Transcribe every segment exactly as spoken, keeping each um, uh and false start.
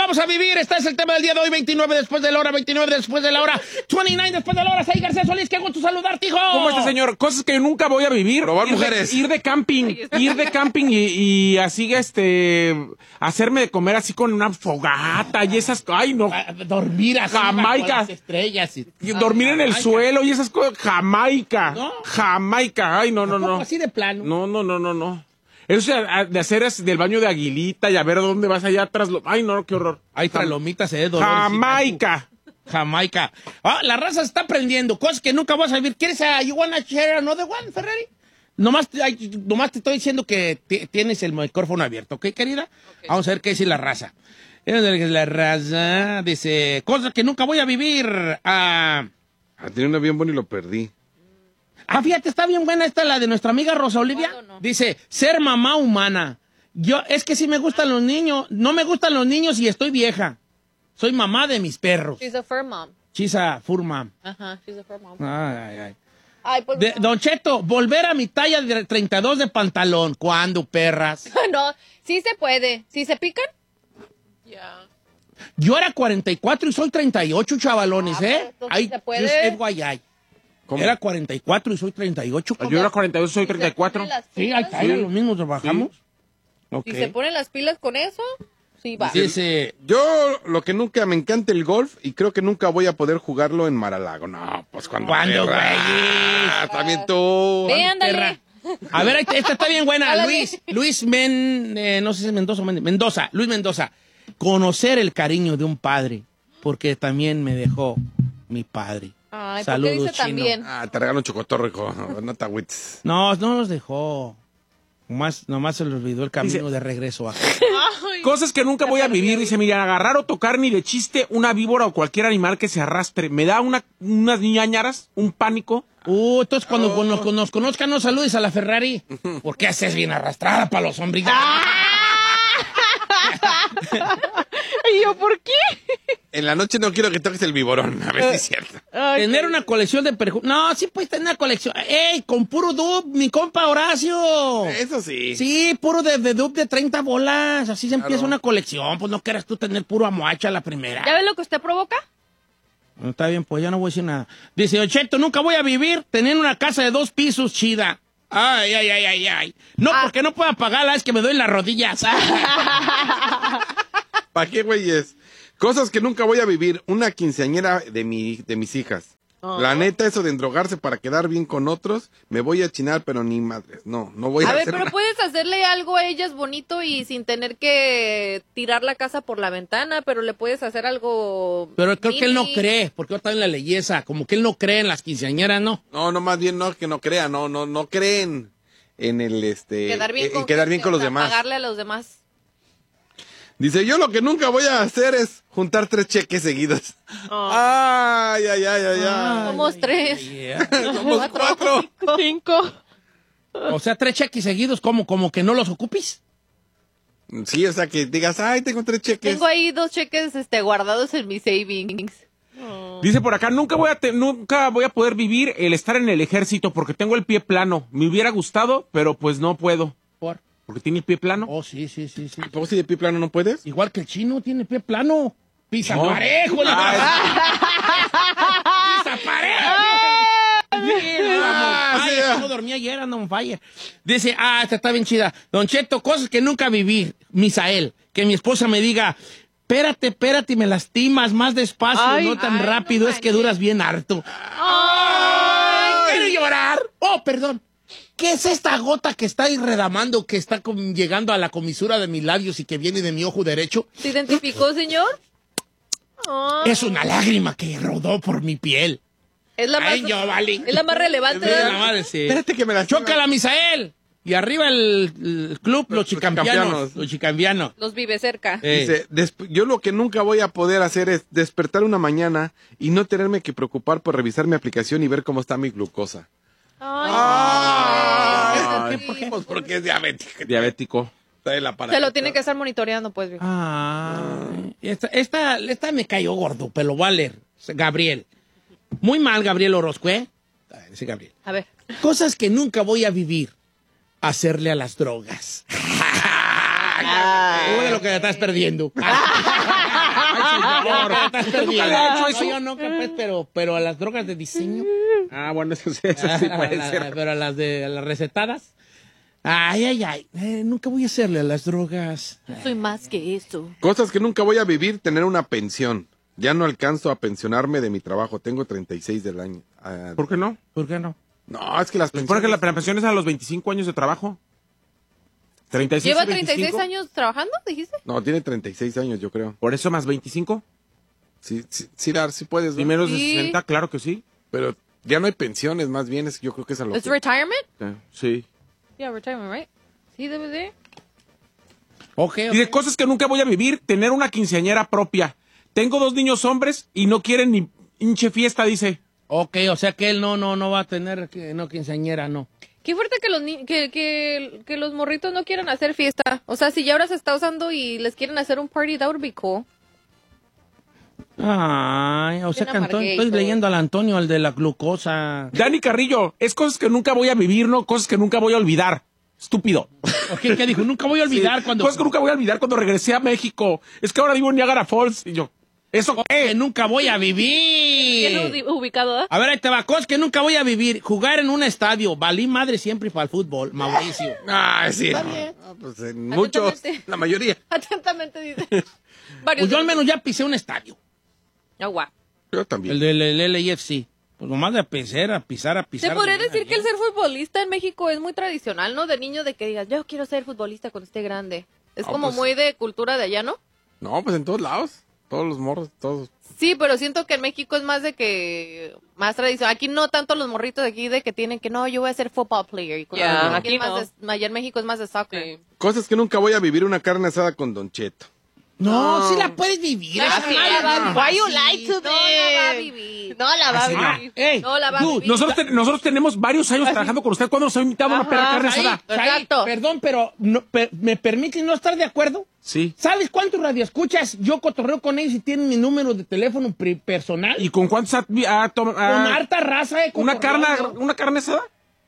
vamos a vivir? Este es el tema del día de hoy, veintinueve después de la hora, veintinueve después de la hora, veintinueve después de la hora. Ahí García Solís, qué gusto saludarte, hijo. ¿Cómo está, señor? Cosas que nunca voy a vivir. Probar ir mujeres. De, ir de camping, ir de camping y, y así, este, hacerme de comer así con una fogata y esas, ay, no. Dormir así Jamaica. bajo las estrellas. Y... Y dormir en el Jamaica. suelo y esas cosas. Jamaica. ¿No? Jamaica. Ay, no, no, no. Así de plano. No, no, no, no, no. Eso de hacer es del baño de Aguilita y a ver dónde vas allá atrás. Ay, no, qué horror. Hay tralomitas, eh, dolor. Jamaica. Jamaica. Ah, la raza se está aprendiendo. Cosas que nunca vas a vivir. ¿Quieres a you wanna share another one, Ferrari? Nomás, ay, nomás te estoy diciendo que t- tienes el micrófono abierto, ¿ok, querida? Okay. Vamos a ver qué dice la raza. La raza dice, cosas que nunca voy a vivir. Ah, ah tenía una bien buena y lo perdí. Ah, fíjate, está bien buena esta, la de nuestra amiga Rosa Olivia. No, no. Dice, ser mamá humana. Yo, es que sí me gustan los niños. No me gustan los niños y estoy vieja. Soy mamá de mis perros. She's a fur mom. She's a fur mom. Ajá, she's a fur mom. Ay, ay, ay. Ay, pues, de, Don Cheto, volver a mi talla de treinta y dos de pantalón. ¿Cuándo, perras? No, sí se puede. ¿Sí se pican? Ya. Yeah. Yo era cuarenta y cuatro y soy treinta y ocho, chavalones, ah, ¿eh? Ay, se puede. Es guayay. ¿Cómo? Era cuarenta y cuatro y soy treinta y ocho. Yo era cuarenta y dos y soy treinta y cuatro. Sí, ahí está, sí. Lo mismo trabajamos. Sí. Okay. Si se ponen las pilas con eso, sí va. Dice, yo lo que nunca me encanta el golf y creo que nunca voy a poder jugarlo en Mar-a-Lago. No, pues cuando. ¿Cuándo, güey? Ah, también tú. Ve, ándale. A ver, esta está bien buena. Luis, Luis Men, eh, no sé si es Mendoza o Mendoza. Luis Mendoza. Conocer el cariño de un padre, porque también me dejó mi padre. Ay, saludos, ¿por qué dice también? Ah, te regalo un chocotorro, hijo. No te agüites. No, no los dejó. Nomás, nomás se le olvidó el camino dice, de regreso. A... Cosas que nunca voy a vivir. Dice, mira, agarrar o tocar ni de chiste una víbora o cualquier animal que se arrastre. Me da una, unas ñañaras, un pánico. Uh, entonces cuando oh. nos, nos conozcan, no saludes a la Ferrari. ¿Por qué haces bien arrastrada para los hombres? ¿Y yo por qué? En la noche no quiero que toques el viborón, a ver si es cierto. Ay, tener una colección de perfumes. No, sí puedes tener una colección. ¡Ey! Con puro dub, mi compa Horacio. Eso sí. Sí, puro de, de dub de treinta bolas. Así se claro. empieza una colección. Pues no quieras tú tener puro amoacha la primera. ¿Ya ves lo que usted provoca? No, está bien, pues ya no voy a decir nada. Dice, Ocheto, nunca voy a vivir tener una casa de dos pisos chida. Ay, ay, ay, ay, ay. No, ah. porque no puedo pagarla, es que me doy las rodillas. ¿Para qué, güeyes? Cosas que nunca voy a vivir. Una quinceañera de, mi, de mis hijas. Oh. La neta, eso de endrogarse para quedar bien con otros, me voy a chinar, pero ni madres. No, no voy a, a hacer ver, pero nada. puedes hacerle algo a ellas bonito y sin tener que tirar la casa por la ventana, pero le puedes hacer algo... Pero creo mini. que él no cree, porque ahora está en la leyesa. Como que él no cree en las quinceañeras, ¿no? No, no, más bien no, que no crea, no, no, no creen en el, este... Quedar bien, en con, quedar bien con los demás. Pagarle a los demás. Dice, yo lo que nunca voy a hacer es juntar tres cheques seguidos. Oh. Ay, ay, ay, ay, ay. Somos tres. Yeah. Somos cuatro. Cinco. Cinco. O sea, tres cheques seguidos, ¿cómo? ¿Como que no los ocupes? Sí, o sea, que digas, ay, tengo tres cheques. Tengo ahí dos cheques este, guardados en mis savings. Oh. Dice por acá, nunca voy, a te- nunca voy a poder vivir el estar en el ejército porque tengo el pie plano. Me hubiera gustado, pero pues no puedo. ¿Por? Porque tiene el pie plano. Oh, sí, sí, sí, sí. ¿Cómo si de pie plano no puedes? Igual que el chino tiene pie plano. Pisa no. parejo. Ah, Pisa parejo. Ah, sí, Ay, no dormía ayer, anda on fire. Dice, ah, esta está bien chida. Don Cheto, cosas que nunca viví. Misael, que mi esposa me diga, espérate, espérate, me lastimas, más despacio, ay, no tan ay, rápido, no es que duras bien harto. Ay, quiero llorar. Oh, perdón. ¿Qué es esta gota que está ahí redamando, que está con, llegando a la comisura de mis labios y que viene de mi ojo derecho? ¿Se identificó, señor? Oh. Es una lágrima que rodó por mi piel. Es la más, Ay, yo, vale. Es la más relevante. Es la madre, sí. Espérate que me la... ¡Chócala, Misael! Y arriba el, el club, los, los chicampianos. Los chicampianos. Los vive cerca. Eh. Dice, yo lo que nunca voy a poder hacer es despertar una mañana y no tenerme que preocupar por revisar mi aplicación y ver cómo está mi glucosa. Ay, ay, ay, ¿por qué? ¿Por qué? Pues porque es diabético. Diabético. Se lo tiene que estar monitoreando, pues. Ah, esta, esta, esta me cayó gordo, pero lo voy a leer. Gabriel. Muy mal, Gabriel Orozco, ¿eh? Ese Gabriel. A ver. Cosas que nunca voy a vivir. Hacerle a las drogas. Uy, de lo que te estás perdiendo. Estás ¿Nunca perdido. le ha hecho eso? No, yo no, capaz, pero, pero a las drogas de diseño. Ah, bueno, eso, sí- eso sí A puede la- ser. Pero a las de a las recetadas. Ay, ay, ay. Eh, nunca voy a hacerle a las drogas. Soy más que eso. Cosas que nunca voy a vivir, tener una pensión. Ya no alcanzo a pensionarme de mi trabajo. Tengo treinta y seis del año. Ah, ¿Por qué no? ¿Por qué no? no, es que las Se supone pensiones... que la la pensión es a los veinticinco años de trabajo. treinta y seis ¿Lleva y treinta y seis veinticinco. años trabajando, dijiste? No, tiene treinta y seis años, yo creo. Por eso más veinticinco. Sí, sí, sí, Dar, sí puedes. ¿no? Primeros de Sí. sesenta, claro que sí. Pero ya no hay pensiones, más bien, es, yo creo que es a lo ¿Es que... retirement? Eh, Sí. Yeah, retirement, right? Sí, debe de. Ok, Y de ok. cosas que nunca voy a vivir, tener una quinceañera propia. Tengo dos niños hombres y no quieren ni hinche fiesta, dice. Ok, o sea que él no, no, no va a tener, que- no, quinceañera, no. Qué fuerte que los, ni- que, que, que los morritos no quieran hacer fiesta. O sea, si ya ahora se está usando y les quieren hacer un party, that would be cool. Ay, o sea Bien que Antonio, amarguito. estoy leyendo al Antonio, al de la glucosa. Dani Carrillo, es cosas que nunca voy a vivir, no cosas que nunca voy a olvidar. Estúpido. Ok, ¿qué dijo? Nunca voy a olvidar Sí, cuando... Cosas que nunca voy a olvidar cuando regresé a México. Es que ahora vivo en Niagara Falls. Y yo, ¿eso Que qué? nunca voy a Bien vivir. ubi- ubicado, ¿eh? A ver, ahí te va. Cosas que nunca voy a vivir. Jugar en un estadio. Valí madre siempre para el fútbol, Mauricio. Ah, sí. Está no, bien. no, pues en muchos, Atentamente. la mayoría. Atentamente dice. Varios Pues yo al de- menos ya pisé un estadio. Oh, wow. Yo también. El del el L A F C. Pues nomás de pisar, a pisar, a pisar. Se podría de decir una que el vez. ser futbolista en México es muy tradicional, ¿no? De niño de que digas, yo quiero ser futbolista cuando esté grande. Es Ah, como pues- muy de cultura de allá, ¿no? No, pues en todos lados. Todos los morros, todos. Sí, pero siento que en México es más de que, más tradicional. Aquí no tanto los morritos de aquí de que tienen que, no, yo voy a ser football player. Y cosas Ya, así. aquí es más no. de- allá en México es más de soccer. Cosas que nunca voy a vivir, una carne asada con Don Cheto. No, sí la puedes vivir. Ah, esa sí, madre la va a no vivir. Why you fácil. lie to No la va a me? vivir. No la va a Así no. Ah, vivir. ey, No la va a dude, vivir. Nosotros, te- nosotros tenemos varios años trabajando con usted. ¿Cuándo nos ha invitado a una Ajá, perra carne Saí, asada? Saí, Exacto. perdón, pero no, per- ¿me permites no estar de acuerdo? Sí. ¿Sabes cuántos radioescuchas? Yo cotorreo con ellos y tienen mi número de teléfono pri- personal. ¿Y con cuántos ha, ha tom- con ha- harta raza de una carne, cotorreo. una carne asada?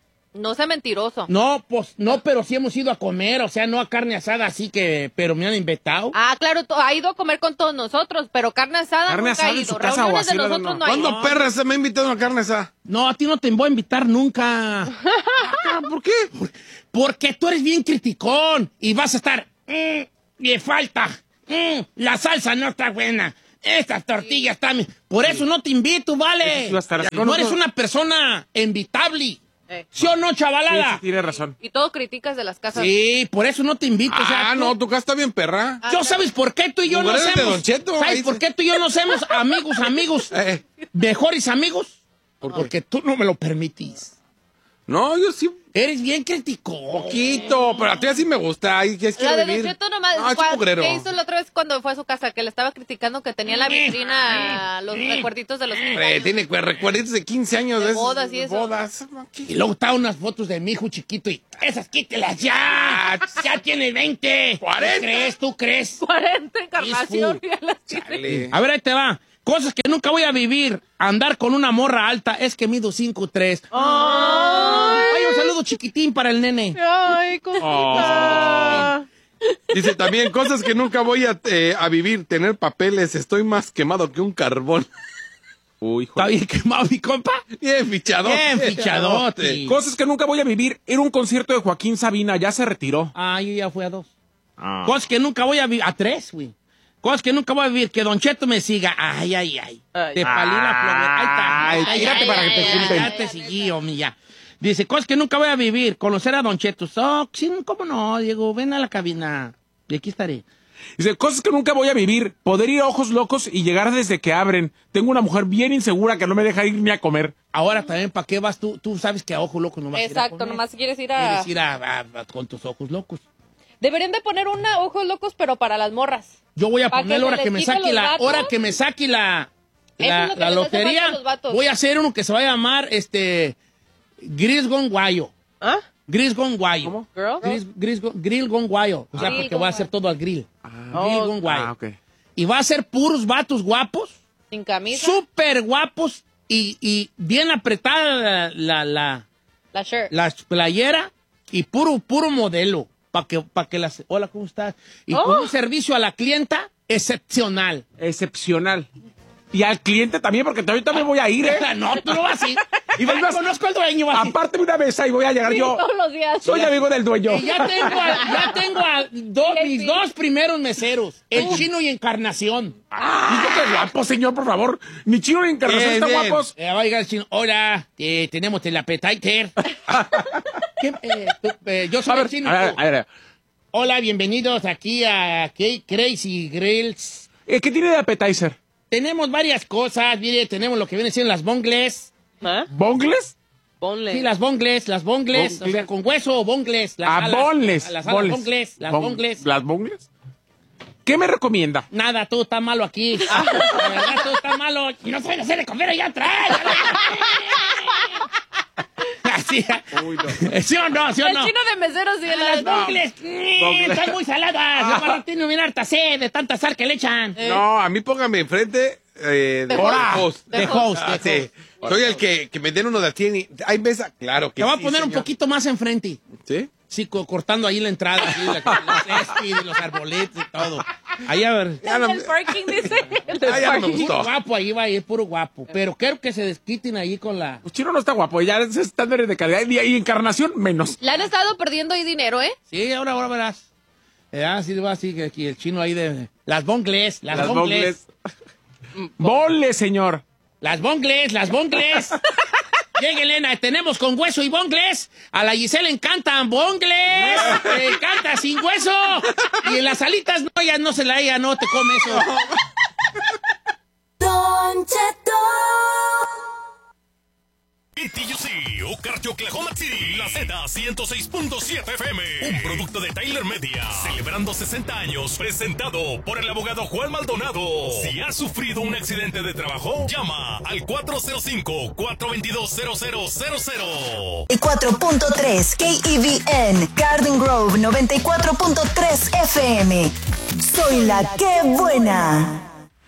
No sea mentiroso. No, pues no, pero sí hemos ido a comer, o sea, no a carne asada, así que, pero me han invitado. Ah, claro, to- ha ido a comer con todos nosotros, pero carne asada Carne nunca asada ha en ido. su casa o Reuniones así, de no, nosotros no. no, hay. ¿Cuándo No. perra se me ha invitado a una carne asada? No, a ti no te voy a invitar nunca. ¿Por qué? Porque tú eres bien criticón y vas a estar, "Mm, le falta, mm, la salsa no está buena, estas tortillas están... Por eso no te invito, ¿vale? Eso sí va a estar así. No eres una persona invitable. Eh. ¿Sí o no, Sí, chavalada? sí, tiene razón. Y todo criticas de las casas. Sí, por eso no te invito. o sea, Ah, tú- no, tu casa está bien perra. ¿Yo sabes por qué tú y yo no Lugares de somos? Don Cheto, ¿Sabes ahí por se- qué tú y yo no somos amigos, amigos, Eh, mejores amigos? Porque tú no me lo permitís. no, yo sí, Eres bien criticón. poquito, pero a ti así me gusta. Ay, ¿qué es La quiero de vivir? Don Cheto nomás, No, es cua- mugrero. ¿qué hizo la otra vez cuando fue a su casa? Que le estaba criticando que tenía en la vitrina los recuerditos de los Hombre, tiene cu- recuerditos de quince años. De esos, bodas y eso. bodas. Y luego estaban unas fotos de mi hijo chiquito y esas quítelas ya. Ya tiene veinte. cuarenta. ¿Tú crees? ¿Tú crees? cuarenta encarnación. Peaceful. y a las- Chale. A ver, ahí te va. Cosas que nunca voy a vivir. Andar con una morra alta es que mido cinco tres. Ay, un saludo chiquitín para el nene. Ay, cosita. Dice también, cosas que nunca voy a, eh, a vivir. Tener papeles, estoy más quemado que un carbón. Uy, hijo. ¿Está bien quemado mi compa? Bien fichado. Bien fichadote. Cosas que nunca voy a vivir. Era un concierto de Joaquín Sabina, ya se retiró. Ah, yo ya fui a dos. Ah. Cosas que nunca voy a vivir. A tres, güey. Cosas que nunca voy a vivir. Que Don Cheto me siga. Ay, ay, ay. Ay. Te palí la flor. Ahí está. Ay, Ay, tírate ay, para ay, que te ay, junten. Ya te seguí, homie, ya. Dice, cosas que nunca voy a vivir. Conocer a Don Cheto. Oh, sí, ¿cómo no, Diego? Ven a la cabina. Y aquí estaré. Dice, cosas que nunca voy a vivir. Poder ir a ojos locos y llegar desde que abren. Tengo una mujer bien insegura que no me deja ir ni a comer. Ahora también, ¿para qué vas tú? Tú sabes que a ojo loco no vas a ir a Exacto, comer. nomás quieres ir a... Quieres ir a, a- a- con tus ojos locos. Deberían de poner una ojos locos, pero para las morras. Yo voy a Pa' que poner se ahora les que me quite saque los la, vatos. hora que me saque la, Eso la, es lo que la les hace falta lotería. a los vatos. Voy a hacer uno que se va a llamar este Gris Gone Guayo. ¿Ah? Gris Gone Guayo. ¿Cómo? Girl. Gris, gris, gon- grill Gone Guayo. O sea, Grill porque Gone voy a hacer Guayo. todo al grill. Grill Gone Guayo. Ah, ok. Y va a ser puros vatos guapos, Sin camisa. súper guapos y, y bien apretada la, la, la, La shirt. la playera y puro, puro modelo. Para que, pa' que las... Hola, ¿cómo estás? Y con Oh. un servicio a la clienta Excepcional. Excepcional. Y al cliente también, porque yo también voy a ir, ¿eh? No, tú no vas a ir. Y vas, Además, conozco al dueño. Vas a ir. Aparte de una mesa y voy a llegar Sí, yo. todos los días. Soy amigo del dueño. Y ya tengo a, ya tengo a do- Sí, mis sí. dos primeros meseros. El Chino y Encarnación. Ah, dijo que guapo, señor, por favor. Ni Chino ni Encarnación Bien, están bien. guapos. Eh, va a llegar el Chino. Hola, eh, tenemos el appetizer. ¿Qué, eh, tú, eh, yo soy A ver, el Chino. a ver, a ver. Hola, bienvenidos aquí a K- Crazy Grills. Eh, ¿Qué tiene de appetizer? Tenemos varias cosas. Mire, tenemos lo que viene siendo las bongles. ¿Ah? ¿Bongles? Ponle. Sí, las bongles, las bongles. Bongles. O sea, con hueso o bongles. Las Ah, alas, bonles. Las alas bonles. bongles, las Bon- bongles. ¿Las bongles? ¿Qué me recomienda? Nada, todo está malo aquí. La verdad, todo está malo. Y no saben hacer de comer allá atrás. Así. ¿Sí o no? ¿Sí o El no? chino de meseros y Las el... bongles, mm, están muy saladas. El barro tiene bien harta sed de tanta sal que le echan. No, a mí póngame enfrente eh, de De host. De host, Ah, de sí. Soy el que, que me den uno de tiene. ¿Hay mesa? Claro que Te voy a sí, poner un señor. poquito más enfrente. ¿Sí? Sí, co- cortando ahí la entrada, así, la, la césped, los arbolitos y todo. Ahí a ver. Ya no, El parking, dice. El ah, ya no me Puro gustó. guapo, ahí va a ir, puro guapo. Pero quiero que se desquiten ahí con la... Pues Chino no está guapo, ya es estándar de calidad. Y, y Encarnación, menos. Le han estado perdiendo ahí dinero, ¿eh? Sí, ahora, ahora verás. Eh, ah, sí, va así, que aquí el Chino ahí de... Las bongles, las, Las bongles. bongles. Bonles, señor. Las bongles, las bongles. Llega Elena, tenemos con hueso y bongles. A la Giselle le encantan bongles. Le encanta sin hueso. Y en las alitas no, ella no se la ella no te come eso. Don Cheto. T U C, Okarche, Oklahoma City, La Z ciento seis punto siete F M, un producto de Tyler Media, celebrando sesenta años, presentado por el abogado Juan Maldonado. Si has sufrido un accidente de trabajo, llama al cuatro cero cinco, cuatro dos dos, cero cero cero cero. cuatro punto tres K E V N, Garden Grove noventa y cuatro punto tres F M. Soy la que buena.